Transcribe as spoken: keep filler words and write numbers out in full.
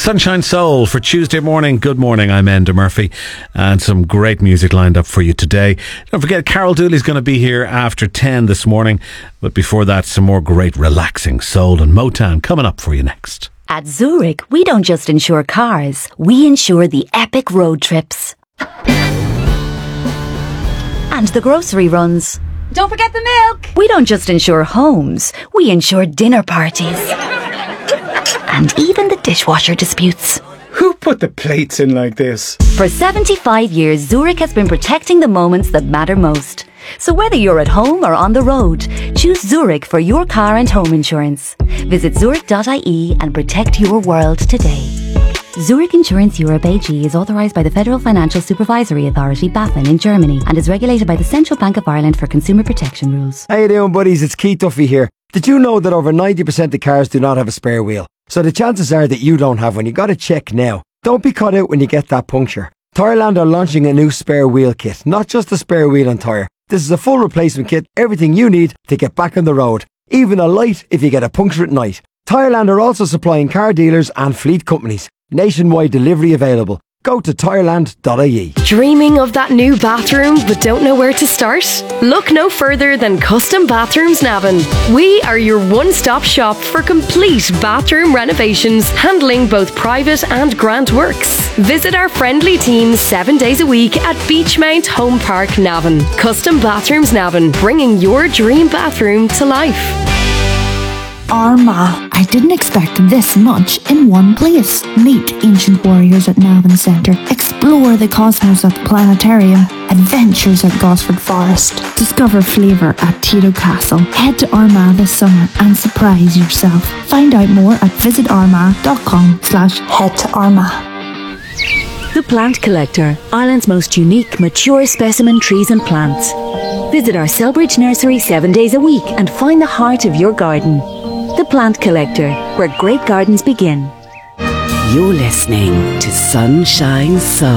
Sunshine Soul for Tuesday morning. Good morning, I'm Enda Murphy, and some great music lined up for you today. Don't forget, Carol Dooley's going to be here after ten this morning, but before that, some more great relaxing soul and Motown coming up for you next. At Zurich, we don't just insure cars, we insure the epic road trips. And the grocery runs. Don't forget the milk. We don't just insure homes, we insure dinner parties. And even the dishwasher disputes. Who put the plates in like this? For seventy-five years, Zurich has been protecting the moments that matter most. So whether you're at home or on the road, choose Zurich for your car and home insurance. Visit zurich dot I E and protect your world today. Zurich Insurance Europe A G is authorised by the Federal Financial Supervisory Authority, BaFin, in Germany, and is regulated by the Central Bank of Ireland for consumer protection rules. How you doing, buddies? It's Keith Duffy here. Did you know that over ninety percent of cars do not have a spare wheel? So the chances are that you don't have one. You got to check now. Don't be caught out when you get that puncture. Tyreland are launching a new spare wheel kit, not just a spare wheel and tyre. This is a full replacement kit, everything you need to get back on the road. Even a light if you get a puncture at night. Tyreland are also supplying car dealers and fleet companies. Nationwide delivery available. Go to tyreland dot I E. Dreaming of that new bathroom but don't know where to start? Look no further than Custom Bathrooms Navan. We are your one-stop shop for complete bathroom renovations, handling both private and grant works. Visit our friendly team seven days a week at Beachmount Home Park, Navan. Custom Bathrooms Navan, bringing your dream bathroom to life. Armagh. I didn't expect this much in one place. Meet ancient warriors at Navan Centre. Explore the cosmos at the planetarium. Adventures at Gosford Forest. Discover flavour at Tito Castle. Head to Armagh this summer and surprise yourself. Find out more at visit armagh dot com slash head to Armagh. The Plant Collector, Ireland's most unique, mature specimen trees and plants. Visit our Selbridge nursery seven days a week and find the heart of your garden. The Plant Collector, where great gardens begin. You're listening to Sunshine Soul.